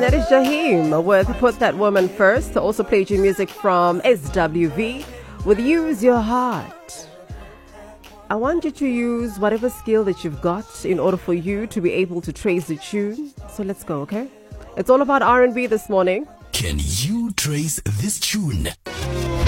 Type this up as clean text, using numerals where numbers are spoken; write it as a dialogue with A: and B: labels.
A: That is Jaheim with Put That Woman First. Also played you music from SWV with Use Your Heart. I want you to use whatever skill that you've got in order for you to be able to trace the tune. So let's go, okay? It's all about R&B this morning.
B: Can you trace this tune?